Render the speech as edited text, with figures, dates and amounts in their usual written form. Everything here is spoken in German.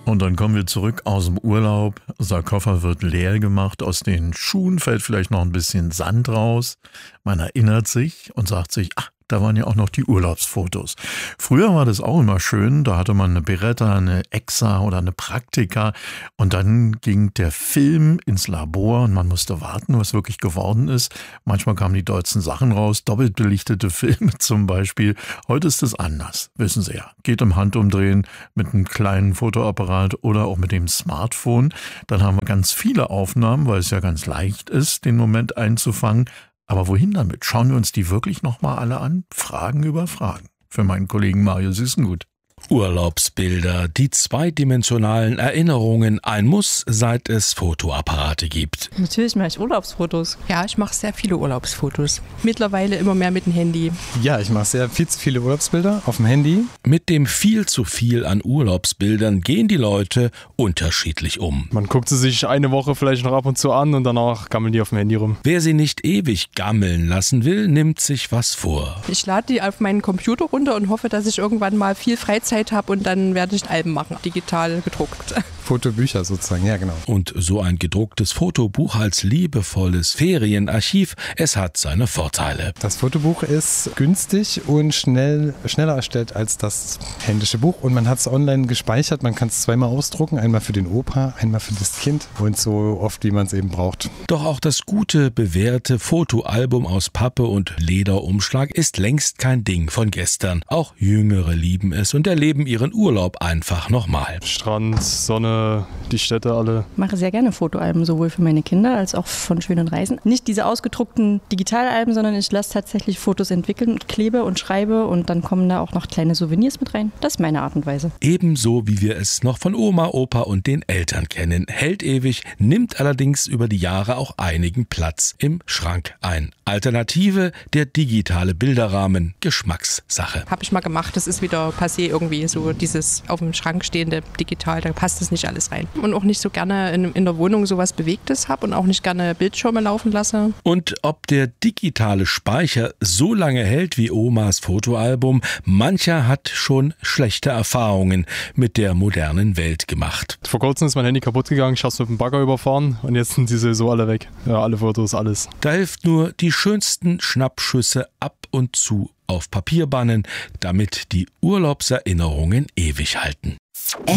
Und dann kommen wir zurück aus dem Urlaub. Unser Koffer wird leer gemacht. Aus den Schuhen fällt vielleicht noch ein bisschen Sand raus. Man erinnert sich und sagt sich, ach, da waren ja auch noch die Urlaubsfotos. Früher war das auch immer schön. Da hatte man eine Beretta, eine Exa oder eine Praktika. Und dann ging der Film ins Labor und man musste warten, was wirklich geworden ist. Manchmal kamen die deutschen Sachen raus, doppelt belichtete Filme zum Beispiel. Heute ist es anders, wissen Sie ja. Geht im Handumdrehen mit einem kleinen Fotoapparat oder auch mit dem Smartphone. Dann haben wir ganz viele Aufnahmen, weil es ja ganz leicht ist, den Moment einzufangen. Aber wohin damit? Schauen wir uns die wirklich nochmal alle an? Fragen über Fragen. Für meinen Kollegen Mario Süßengut. Urlaubsbilder, die zweidimensionalen Erinnerungen, ein Muss, seit es Fotoapparate gibt. Natürlich mache ich Urlaubsfotos. Ja, ich mache sehr viele Urlaubsfotos. Mittlerweile immer mehr mit dem Handy. Ja, ich mache viel zu viele Urlaubsbilder auf dem Handy. Mit dem viel zu viel an Urlaubsbildern gehen die Leute unterschiedlich um. Man guckt sie sich eine Woche vielleicht noch ab und zu an und danach gammeln die auf dem Handy rum. Wer sie nicht ewig gammeln lassen will, nimmt sich was vor. Ich lade die auf meinen Computer runter und hoffe, dass ich irgendwann mal viel Freizeit habe und dann werde ich Alben machen, digital gedruckt. Fotobücher sozusagen, ja genau. Und so ein gedrucktes Fotobuch als liebevolles Ferienarchiv, es hat seine Vorteile. Das Fotobuch ist günstig und schneller erstellt als das händische Buch und man hat es online gespeichert, man kann es zweimal ausdrucken, einmal für den Opa, einmal für das Kind und so oft, wie man es eben braucht. Doch auch das gute, bewährte Fotoalbum aus Pappe und Lederumschlag ist längst kein Ding von gestern. Auch Jüngere lieben es und erleben ihren Urlaub einfach nochmal. Strand, Sonne, die Städte alle. Ich mache sehr gerne Fotoalben, sowohl für meine Kinder als auch von schönen Reisen. Nicht diese ausgedruckten Digitalalben, sondern ich lasse tatsächlich Fotos entwickeln und klebe und schreibe und dann kommen da auch noch kleine Souvenirs mit rein. Das ist meine Art und Weise. Ebenso wie wir es noch von Oma, Opa und den Eltern kennen. Hält ewig, nimmt allerdings über die Jahre auch einigen Platz im Schrank ein. Alternative, der digitale Bilderrahmen, Geschmackssache. Habe ich mal gemacht, das ist wieder passé irgendwie, so dieses auf dem Schrank stehende digital, da passt das nicht alles rein. Und auch nicht so gerne in der Wohnung sowas Bewegtes habe und auch nicht gerne Bildschirme laufen lasse. Und ob der digitale Speicher so lange hält wie Omas Fotoalbum, mancher hat schon schlechte Erfahrungen mit der modernen Welt gemacht. Vor kurzem ist mein Handy kaputt gegangen, ich habe es mit dem Bagger überfahren und jetzt sind diese so alle weg. Ja, alle Fotos, alles. Da hilft nur die schönsten Schnappschüsse ab und zu auf Papier bannen, damit die Urlaubserinnerungen ewig halten.